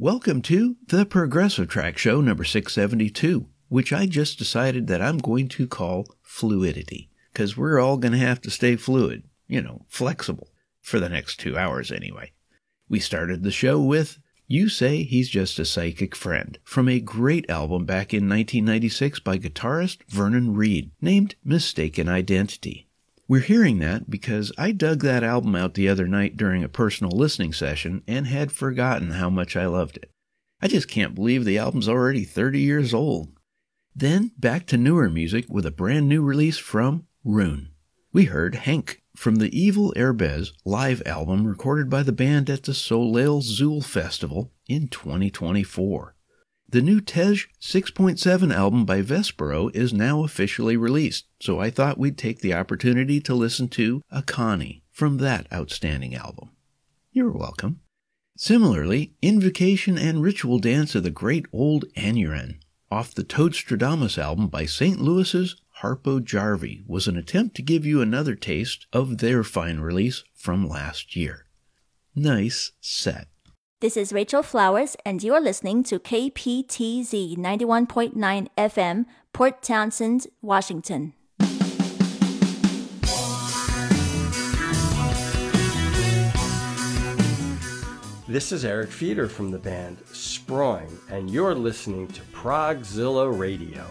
Welcome to the Progressive Track Show number 672, which I just decided that I'm going to call Fluidity, because we're all going to have to stay fluid, flexible, for the next 2 hours anyway. We started the show with You Say He's Just a Psychic Friend, from a great album back in 1996 by guitarist Vernon Reid, named Mistaken Identity. We're hearing that because I dug that album out the other night during a personal listening session and had forgotten how much I loved it. I just can't believe the album's already 30 years old. Then back to newer music with a brand new release from Rune. We heard Henk from the Evil Airbez live album recorded by the band at the Soleil Zool Festival in 2024. The new Tej 6.7 album by Vespero is now officially released, so I thought we'd take the opportunity to listen to Akani from that outstanding album. You're welcome. Similarly, Invocation and Ritual Dance of the Great Old Anuren, off the Toadstradamus album by St. Louis's Harpo Jarvi, was an attempt to give you another taste of their fine release from last year. Nice set. This is Rachel Flowers, and you are listening to KPTZ 91.9 FM, Port Townsend, Washington. This is Eric Feeder from the band Sproing, and you're listening to Progzilla Radio.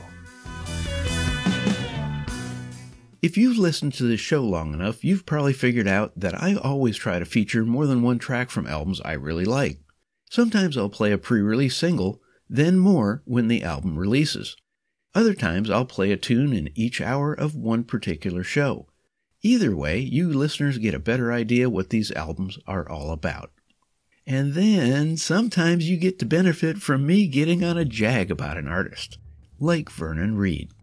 If you've listened to this show long enough, you've probably figured out that I always try to feature more than one track from albums I really like. Sometimes I'll play a pre-release single, then more when the album releases. Other times I'll play a tune in each hour of one particular show. Either way, you listeners get a better idea what these albums are all about. And then sometimes you get to benefit from me getting on a jag about an artist, like Vernon Reid.